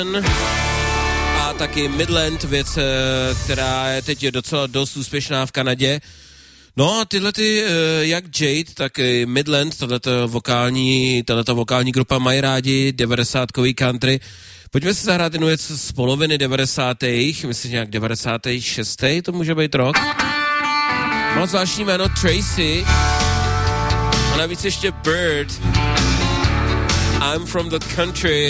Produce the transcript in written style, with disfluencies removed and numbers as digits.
a taky Midland, věc, která je teď docela dost úspěšná v Kanadě. No a tyhle jak Jade, tak i Midland, tato vokální grupa mají rádi 90kový country. Pojďme si zahrát jednu věc z poloviny 90. Myslím, nějak 96. to může být rok. Má zvláštní jméno Tracy a navíc ještě Bird. I'm from the country.